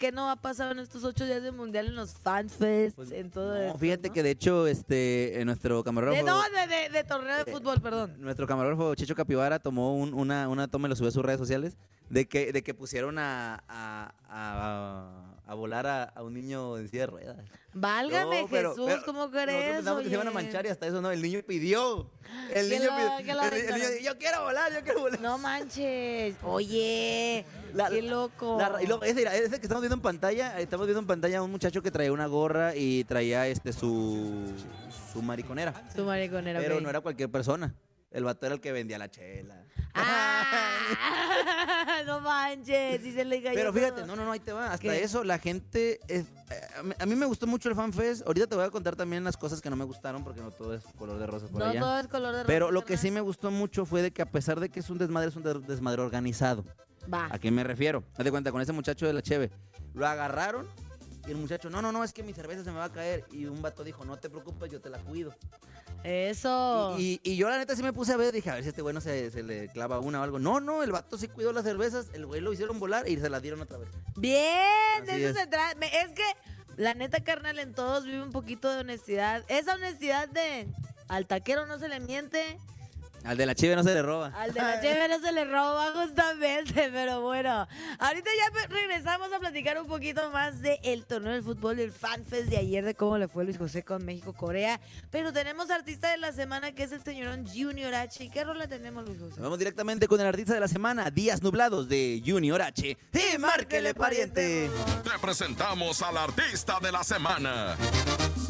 ¿qué no ha pasado en estos 8 días del Mundial en los fanfests, Pues, en todo no, esto? fíjate ¿no? que de hecho, en nuestro camarógrafo... De torneo de fútbol, perdón. Nuestro camarógrafo Chicho Capibara tomó una toma y lo subió a sus redes sociales de que pusieron a volar a un niño en silla de ruedas. Válgame No, pero- Jesús, pero ¿cómo Nosotros crees? pensamos que se iban a Oye? manchar y hasta eso no. El niño pidió. El Que niño lo- pidió. que lo El aventaron. niño dijo, yo quiero volar. No manches. Oye, qué loco. Y luego, ese que estamos viendo en pantalla a un muchacho que traía una gorra y traía su mariconera. Tu mariconera. Pero ok. no era cualquier persona. El vato era el que vendía la chela. ¡Ah! No manches, sí se le cayó Pero fíjate, todo. no, ahí te va. Hasta ¿Qué? eso, la gente... a mí me gustó mucho el FanFest. Ahorita te voy a contar también las cosas que no me gustaron, porque no todo es color de rosas por No allá. todo es color de rosa. Pero lo que carnal. sí me gustó mucho fue de que a pesar de que es un desmadre organizado. Va. ¿A qué me refiero? Haz de cuenta, con ese muchacho de la Cheve. Lo agarraron y el muchacho, no, es que mi cerveza se me va a caer. Y un vato dijo, no te preocupes, yo te la cuido. Eso. Y yo la neta sí me puse a ver, dije, a ver si este güey no se le clava una o algo. No, el vato sí cuidó las cervezas, el güey lo hicieron volar y se las dieron otra vez. Bien, de Así eso es. se trata. Es que, la neta, carnal, en todos vive un poquito de honestidad. Esa honestidad de al taquero no se le miente, Al de la Cheve no se le roba. al de la cheve no se le roba justamente, pero bueno. Ahorita ya regresamos a platicar un poquito más del torneo del fútbol, del FanFest de ayer, de cómo le fue Luis José con México-Corea. Pero tenemos artista de la semana, que es el señorón Junior H. ¿Qué rola tenemos, Luis José? Vamos directamente con el artista de la semana, Días Nublados de Junior H. ¡Y márquele, pariente! Te presentamos al artista de la semana.